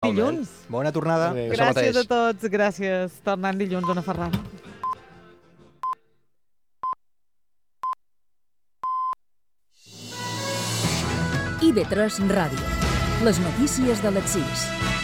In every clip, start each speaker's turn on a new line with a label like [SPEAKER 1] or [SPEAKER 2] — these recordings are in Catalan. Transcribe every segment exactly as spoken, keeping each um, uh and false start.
[SPEAKER 1] dilluns.
[SPEAKER 2] Bona tornada.
[SPEAKER 3] Bé,
[SPEAKER 1] Gràcies a tots, gràcies. Tornant dilluns, Ona Ferran.
[SPEAKER 4] I ve tres Ràdio. Les notícies de les sis.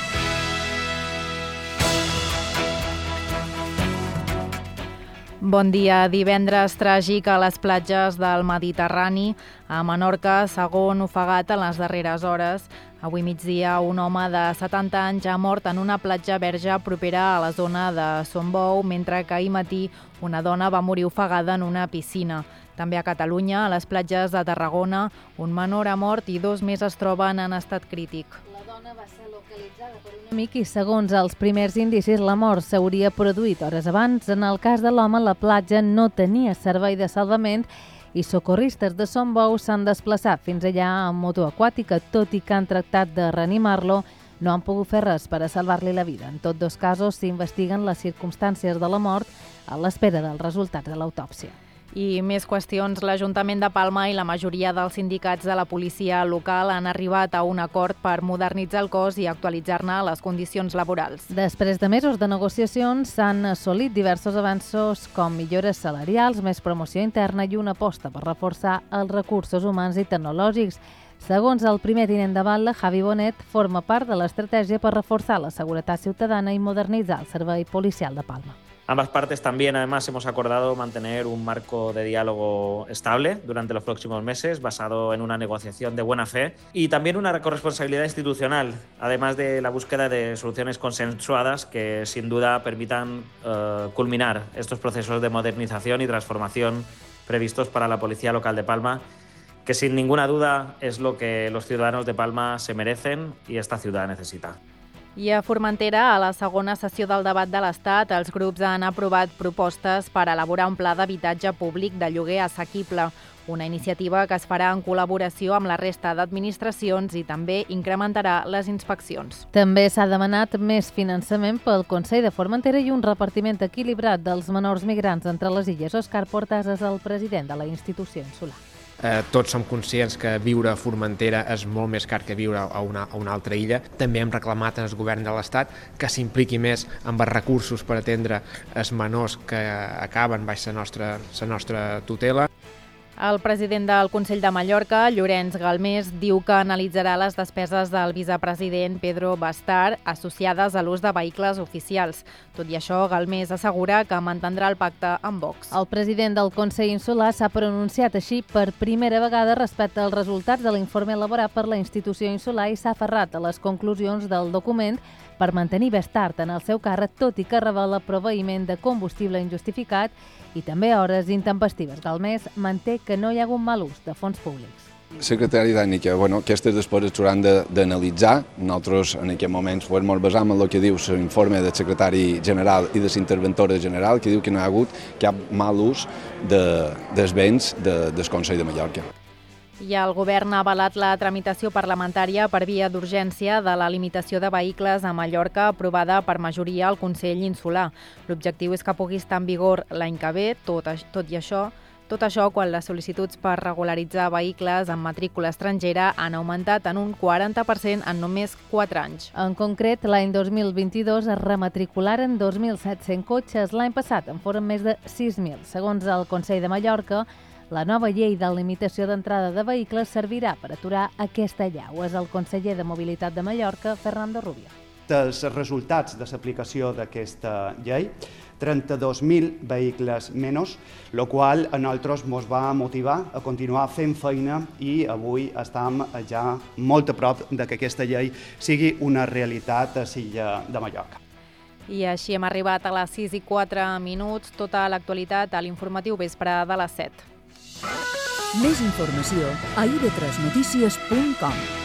[SPEAKER 5] Bon dia. Divendres tràgic a les platges del Mediterrani. A Menorca, segon ofegat en les darreres hores. Avui migdia, un home de setanta anys ha mort en una platja verge propera a la zona de Son Bou, mentre que ahir matí una dona va morir ofegada en una piscina. També a Catalunya, a les platges de Tarragona, un menor ha mort i dos més es troben en estat crític.
[SPEAKER 6] La dona va ser localitzada per un amic i, segons els primers indicis, la mort s'hauria produït hores abans. En el cas de l'home, la platja no tenia servei de salvament i socorristes de Son Bou s'han desplaçat fins allà amb moto aquàtica, tot i que han tractat de reanimar-lo, no han pogut fer res per a salvar-li la vida. En tots dos casos s'investiguen les circumstàncies de la mort a l'espera dels resultats de l'autòpsia.
[SPEAKER 5] I més qüestions. L'Ajuntament de Palma i la majoria dels sindicats de la policia local han arribat a un acord per modernitzar el cos i actualitzar-ne les condicions laborals.
[SPEAKER 6] Després de mesos de negociacions, s'han assolit diversos avanços com millores salarials, més promoció interna i una aposta per reforçar els recursos humans i tecnològics. Segons el primer tinent de batlle, Javi Bonet, forma part de l'estratègia per reforçar la seguretat ciutadana i modernitzar el servei policial de Palma.
[SPEAKER 7] Ambas partes también, además, hemos acordado mantener un marco de diálogo estable durante los próximos meses, basado en una negociación de buena fe y también una corresponsabilidad institucional, además de la búsqueda de soluciones consensuadas que, sin duda, permitan uh, culminar estos procesos de modernización y transformación previstos para la Policía Local de Palma, que sin ninguna duda es lo que los ciudadanos de Palma se merecen y esta ciudad necesita.
[SPEAKER 5] I a Formentera, a la segona sessió del debat de l'Estat, els grups han aprovat propostes per elaborar un pla d'habitatge públic de lloguer assequible, una iniciativa que es farà en col·laboració amb la resta d'administracions i també incrementarà les inspeccions.
[SPEAKER 6] També s'ha demanat més finançament pel Consell de Formentera i un repartiment equilibrat dels menors migrants entre les illes. Òscar Portas és el president de la institució insular.
[SPEAKER 3] Eh, tots som conscients que viure a Formentera és molt més car que viure a una, a una altra illa. També hem reclamat al govern de l'Estat que s'impliqui més amb els recursos per atendre els menors que acaben baix la nostra, la nostra tutela.
[SPEAKER 5] El president del Consell de Mallorca, Llorenç Galmés, diu que analitzarà les despeses del vicepresident Pedro Bastar associades a l'ús de vehicles oficials. Tot i això, Galmés assegura que mantindrà el pacte amb Vox.
[SPEAKER 6] El president del Consell Insular s'ha pronunciat així per primera vegada respecte als resultats de l'informe elaborat per la institució insular i s'ha aferrat a les conclusions del document per mantenir Bestart en el seu càrrec, tot i que revela proveïment de combustible injustificat i també hores intempestives. Galmés manté que no hi ha hagut mal ús de fons públics.
[SPEAKER 8] Secretari tècnica, bueno, aquestes després s'hauran d'analitzar. Nosaltres en aquest moment ens basam en el que diu l'informe del secretari general i de l'interventora general, que diu que no hi ha hagut cap mal ús de, dels béns de, del Consell de Mallorca.
[SPEAKER 5] I el govern ha avalat la tramitació parlamentària per via d'urgència de la limitació de vehicles a Mallorca aprovada per majoria al Consell Insular. L'objectiu és que pugui estar en vigor l'any que ve, tot, tot i això, tot això quan les sol·licituds per regularitzar vehicles amb matrícula estrangera han augmentat en un quaranta per cent en només quatre anys.
[SPEAKER 6] En concret, l'any dos mil vint-i-dos es rematricularen dos mil set-cents cotxes, l'any passat en foren més de sis mil. Segons el Consell de Mallorca, la nova llei de limitació d'entrada de vehicles servirà per aturar aquesta allau. És el conseller de Mobilitat de Mallorca, Fernando Rubio.
[SPEAKER 9] Dels resultats de l'aplicació d'aquesta llei, trenta-dos mil vehicles menys, el qual a nosaltres ens va motivar a continuar fent feina i avui estem ja molt a prop de que aquesta llei sigui una realitat a l'illa de Mallorca.
[SPEAKER 5] I així hem arribat a les sis i quatre minuts. Tota l'actualitat a l'informatiu vespre de les set.
[SPEAKER 4] Més informació a i ve tres notícies punt com.